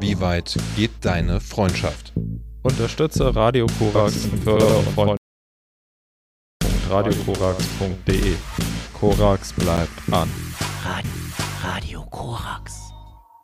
Wie weit geht deine Freundschaft? Unterstütze Radio Korax und fördere Freundschaft. radiokorax.de. Korax bleibt an. Radio Korax.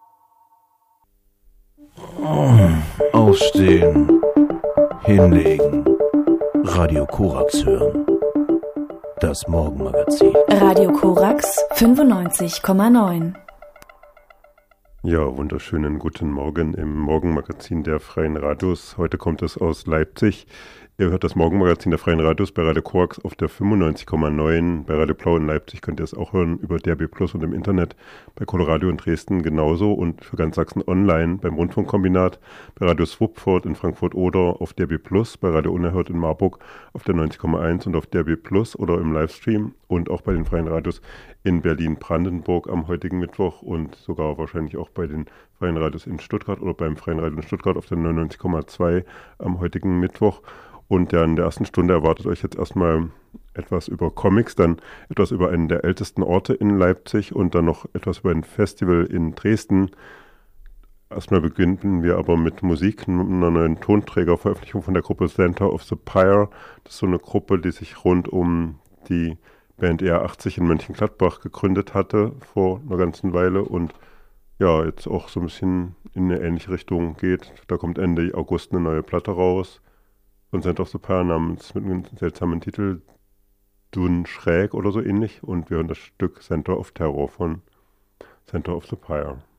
Aufstehen, hinlegen, Radio Korax hören. Das Morgenmagazin. Radio Korax 95,9. Ja, wunderschönen guten Morgen im Morgenmagazin der Freien Radios. Heute kommt es aus Leipzig. Ihr hört das Morgenmagazin der Freien Radios bei Radio Korax auf der 95,9. Bei Radio Blau in Leipzig könnt ihr es auch hören über DRB Plus und im Internet. Bei Coloradio in Dresden genauso und für ganz Sachsen online beim Rundfunkkombinat. Bei Radio Swupfurt in Frankfurt-Oder auf DRB Plus. Bei Radio Unerhört in Marburg auf der 90,1 und auf DRB Plus oder im Livestream. Und auch bei den Freien Radios in Berlin-Brandenburg am heutigen Mittwoch und sogar wahrscheinlich auch bei den Freien Radios in Stuttgart oder beim Freien Radio in Stuttgart auf der 99,2 am heutigen Mittwoch. Und ja, in der ersten Stunde erwartet euch jetzt erstmal etwas über Comics, dann etwas über einen der ältesten Orte in Leipzig und dann noch etwas über ein Festival in Dresden. Erstmal beginnen wir aber mit Musik, einer neuen Tonträgerveröffentlichung von der Gruppe Center of the Pyre. Das ist so eine Gruppe, die sich rund um die Band ER80 in Mönchengladbach gegründet hatte vor einer ganzen Weile und ja, jetzt auch so ein bisschen in eine ähnliche Richtung geht. Da kommt Ende August eine neue Platte raus von Center of the Pyre namens mit einem seltsamen Titel Dun Schräg oder so ähnlich und wir hören das Stück Center of Terror von Center of the Pyre.